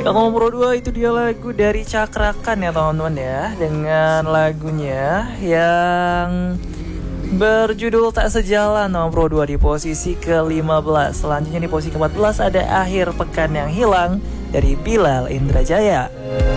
Nomor Pro 2 itu dia lagu dari Cakrakan ya teman-teman ya, dengan lagunya yang berjudul Tak Sejalan. Nomor Pro 2 di posisi ke-15. Selanjutnya di posisi ke-14 ada Akhir Pekan Yang Hilang dari Bilal Indrajaya.